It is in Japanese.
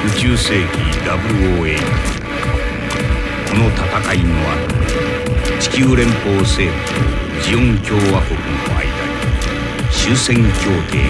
宇宙世紀008。この戦いの後、地球連邦政府とジオン共和国の間に終戦協定